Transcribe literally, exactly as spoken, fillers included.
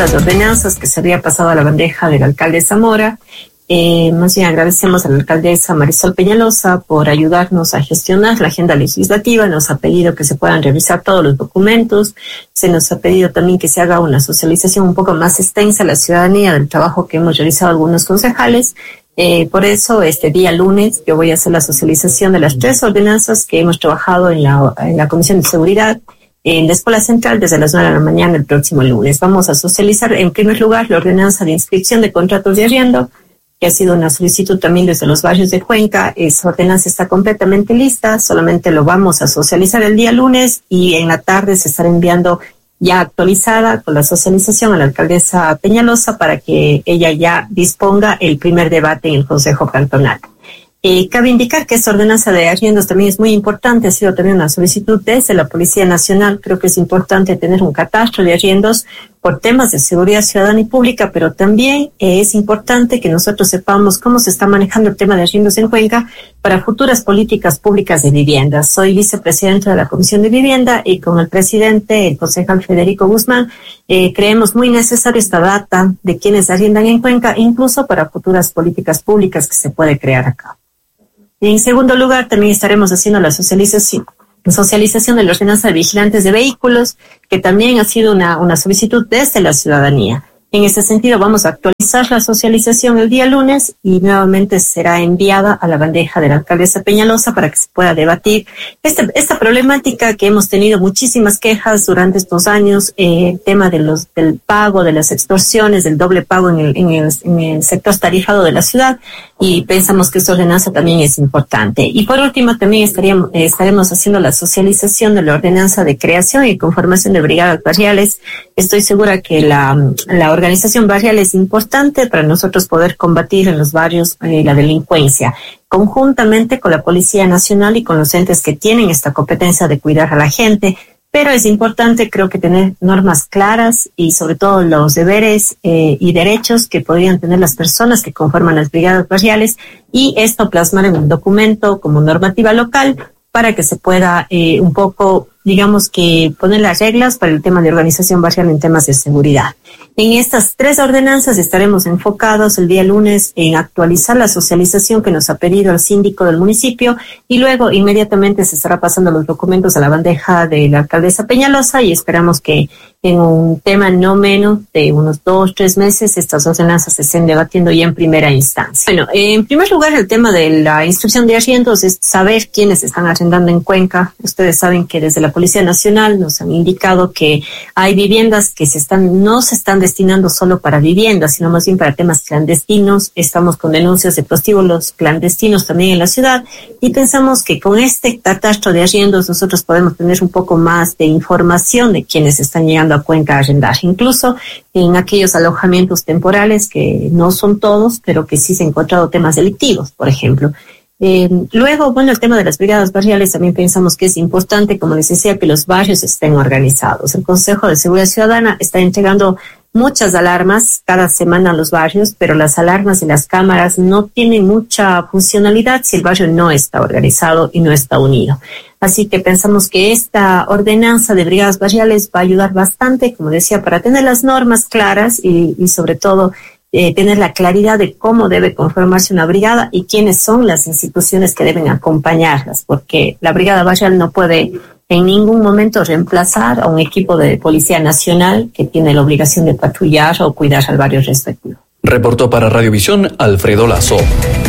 las ordenanzas que se había pasado a la bandeja del alcalde Zamora. Eh, más bien agradecemos a la alcaldesa Marisol Peñalosa por ayudarnos a gestionar la agenda legislativa. Nos ha pedido que se puedan revisar todos los documentos. Se nos ha pedido también que se haga una socialización un poco más extensa a la ciudadanía del trabajo que hemos realizado algunos concejales. Eh, por eso, este día lunes, yo voy a hacer la socialización de las tres ordenanzas que hemos trabajado en la, en la Comisión de Seguridad en la Escuela Central desde las nueve de la mañana el próximo lunes. Vamos a socializar, en primer lugar, la ordenanza de inscripción de contratos de arriendo, que ha sido una solicitud también desde los barrios de Cuenca. Esa ordenanza está completamente lista, solamente lo vamos a socializar el día lunes y en la tarde se estará enviando ya actualizada con la socialización a la alcaldesa Peñalosa para que ella ya disponga el primer debate en el Consejo Cantonal. Eh, cabe indicar que esta ordenanza de arriendos también es muy importante, ha sido también una solicitud desde la Policía Nacional. Creo que es importante tener un catastro de arriendos por temas de seguridad ciudadana y pública, pero también eh, es importante que nosotros sepamos cómo se está manejando el tema de arriendos en Cuenca para futuras políticas públicas de vivienda. Soy vicepresidenta de la Comisión de Vivienda y con el presidente, el concejal Federico Guzmán, eh, creemos muy necesaria esta data de quienes arriendan en Cuenca, incluso para futuras políticas públicas que se puede crear acá. En segundo lugar, también estaremos haciendo la socialización, socialización de la ordenanza de vigilantes de vehículos, que también ha sido una, una solicitud desde la ciudadanía. En ese sentido, vamos a actualizar la socialización el día lunes y nuevamente será enviada a la bandeja de la alcaldesa Peñalosa para que se pueda debatir este, esta problemática que hemos tenido muchísimas quejas durante estos años, eh, el tema de los, del pago, de las extorsiones, del doble pago en el, en el, en el sector tarifado de la ciudad, y pensamos que esta ordenanza también es importante. Y por último, también estaríamos, eh, estaremos haciendo la socialización de la ordenanza de creación y conformación de brigadas barriales. Estoy segura que la, la organización barrial es importante para nosotros poder combatir en los barrios eh, la delincuencia, conjuntamente con la Policía Nacional y con los entes que tienen esta competencia de cuidar a la gente. Pero es importante, creo que tener normas claras y sobre todo los deberes eh, y derechos que podrían tener las personas que conforman las brigadas barriales, y esto plasmar en un documento como normativa local para que se pueda eh, un poco, digamos que poner las reglas para el tema de organización barrial en temas de seguridad. En estas tres ordenanzas estaremos enfocados el día lunes en actualizar la socialización que nos ha pedido el síndico del municipio, y luego inmediatamente se estará pasando los documentos a la bandeja de la alcaldesa Peñalosa, y esperamos que en un tema no menos de unos dos, tres meses estas ordenanzas se estén debatiendo ya en primera instancia. Bueno, en primer lugar, el tema de la inscripción de arriendos es saber quiénes están arrendando en Cuenca. Ustedes saben que desde la Policía Nacional nos han indicado que hay viviendas que se están, no se están destinando solo para viviendas, sino más bien para temas clandestinos. Estamos con denuncias de prostíbulos clandestinos también en la ciudad, y pensamos que con este catastro de arriendos nosotros podemos tener un poco más de información de quienes están llegando a Cuenca a arrendar, incluso en aquellos alojamientos temporales que no son todos, pero que sí se han encontrado temas delictivos, por ejemplo. Eh, luego, bueno, el tema de las brigadas barriales también pensamos que es importante, como les decía, que los barrios estén organizados. El Consejo de Seguridad Ciudadana está entregando muchas alarmas cada semana a los barrios, pero las alarmas y las cámaras no tienen mucha funcionalidad si el barrio no está organizado y no está unido. Así que pensamos que esta ordenanza de brigadas barriales va a ayudar bastante, como decía, para tener las normas claras y, y sobre todo eh, tener la claridad de cómo debe conformarse una brigada y quiénes son las instituciones que deben acompañarlas, porque la brigada barrial no puede en ningún momento reemplazar a un equipo de Policía Nacional que tiene la obligación de patrullar o cuidar al barrio respectivo. Reportó para Radiovisión Alfredo Lazo.